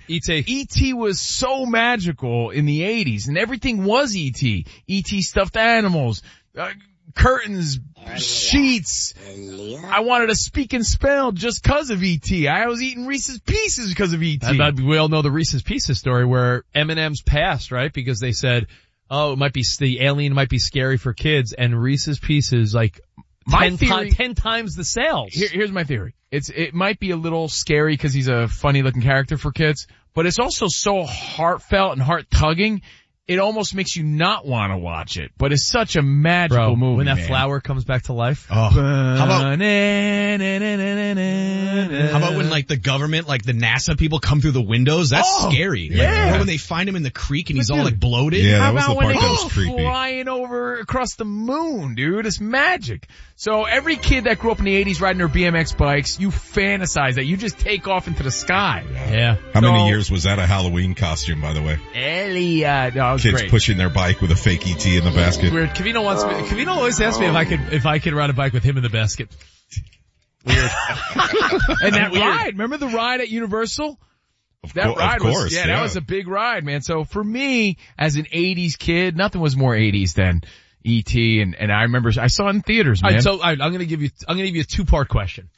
E.T. E.T. was so magical in the 80s, and everything was E.T. E.T. stuffed animals, curtains, sheets. I wanted to speak and spell just because of E.T. I was eating Reese's Pieces because of E.T. We all know the Reese's Pieces story where M&M's passed, right? Because they said, oh, the alien might be scary for kids, and Reese's Pieces, like, 10 times the sales. Here's my theory. It might be a little scary because he's a funny looking character for kids, but it's also so heartfelt and heart tugging. It almost makes you not want to watch it, but it's such a magical movie. When that flower comes back to life. Oh. How about when like the government, like the NASA people come through the windows? That's scary. Yeah. Or when they find him in the creek and he's all like bloated. Yeah, How that was about the when part they that go was creepy. flying over across the moon, dude? It's magic. So every kid that grew up in the 80s riding their BMX bikes, you fantasize that. You just take off into the sky. Yeah. How many years was that a Halloween costume, by the way? Elliot. No, it was Kids great. pushing their bike with a fake ET in the basket. Weird. Cavino always asks me if I could ride a bike with him in the basket. Weird. And that ride, remember the ride at Universal? That ride was, that was a big ride, man. So for me, as an 80s kid, nothing was more 80s than E.T. and I remember I saw it in theaters, man. I'm gonna give you a 2-part question.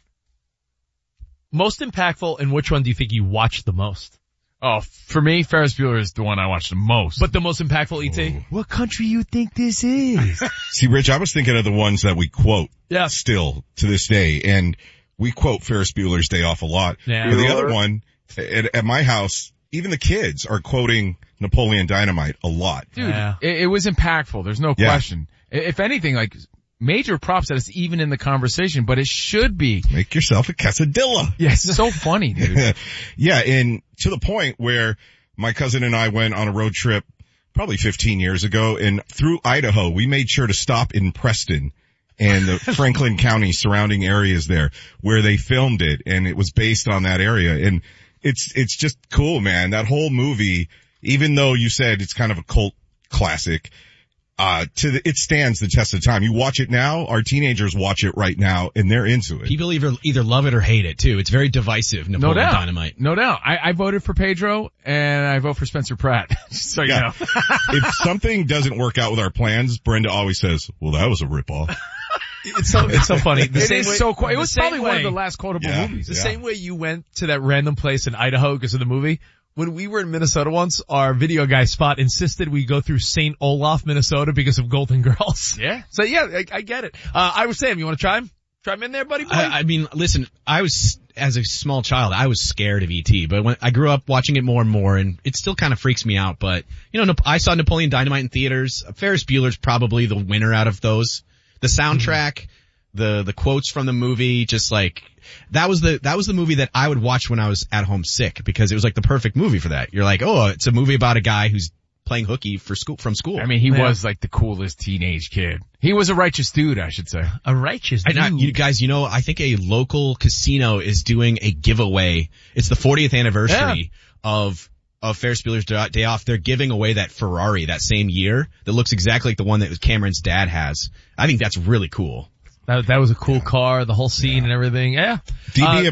Most impactful, and which one do you think you watched the most? Oh, for me, Ferris Bueller is the one I watched the most. But the most impactful, E.T.? What country you think this is? See, Rich, I was thinking of the ones that we quote still to this day, and we quote Ferris Bueller's Day Off a lot. Yeah. But the other one, at my house, even the kids are quoting Napoleon Dynamite a lot. Dude, it was impactful. There's no question. If anything, like, major props that it's even in the conversation, but it should be. Make yourself a quesadilla. Yeah, it's so funny, dude. Yeah, and to the point where my cousin and I went on a road trip probably 15 years ago, and through Idaho, we made sure to stop in Preston and the Franklin County surrounding areas there where they filmed it, and it was based on that area. And it's just cool, man. That whole movie, even though you said it's kind of a cult classic, it stands the test of time. You watch it now, our teenagers watch it right now, and they're into it. People either love it or hate it too. It's very divisive, Napoleon Dynamite. No doubt. I voted for Pedro, and I vote for Spencer Pratt. Just so you know. If something doesn't work out with our plans, Brenda always says, well, that was a ripoff. It's so funny. It was probably one of the last quotable movies. The same way you went to that random place in Idaho because of the movie. When we were in Minnesota once, our video guy Spot insisted we go through St. Olaf, Minnesota because of Golden Girls. Yeah. So yeah, I get it. I was saying, you want to try him? Try him in there, buddy boy? I mean, listen, as a small child, I was scared of E.T., but when I grew up watching it more and more, and it still kind of freaks me out, but, you know, I saw Napoleon Dynamite in theaters. Ferris Bueller's probably the winner out of those. The soundtrack, the quotes from the movie, just like, that was the movie that I would watch when I was at home sick, because it was like the perfect movie for that. You're like, oh, it's a movie about a guy who's playing hooky from school. I mean, he was like the coolest teenage kid. He was a righteous dude, I should say. A righteous dude. You guys, I think a local casino is doing a giveaway. It's the 40th anniversary of Ferris Bueller's Day Off. They're giving away that Ferrari that same year that looks exactly like the one that Cameron's dad has. I think that's really cool. That was a cool car, the whole scene and everything. Yeah. DB,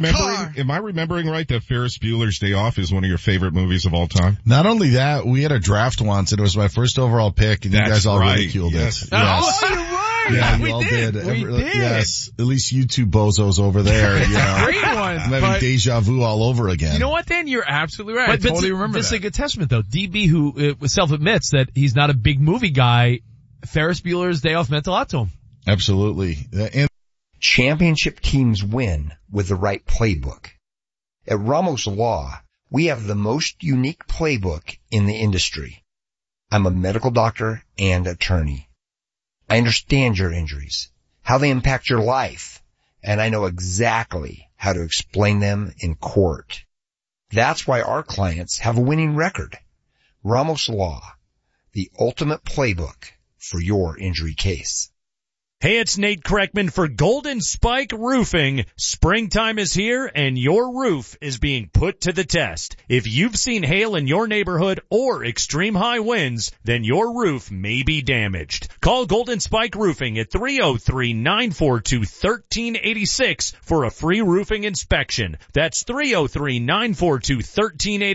am I remembering right that Ferris Bueller's Day Off is one of your favorite movies of all time? Not only that, we had a draft once and it was my first overall pick, and you guys all ridiculed it. Yes. Oh, you're right. Yeah, we all did. We did. Yes. At least you two bozos over there, Great one. I'm having deja vu all over again. You know what, Dan? You're absolutely right. I totally remember this is a good testament though. DB, who self-admits that he's not a big movie guy, Ferris Bueller's Day Off meant a lot to him. Absolutely. And championship teams win with the right playbook. At Ramos Law, we have the most unique playbook in the industry. I'm a medical doctor and attorney. I understand your injuries, how they impact your life, and I know exactly how to explain them in court. That's why our clients have a winning record. Ramos Law, the ultimate playbook for your injury case. Hey, it's Nate Kreckman for Golden Spike Roofing. Springtime is here and your roof is being put to the test. If you've seen hail in your neighborhood or extreme high winds, then your roof may be damaged. Call Golden Spike Roofing at 303-942-1386 for a free roofing inspection. That's 303-942-1386.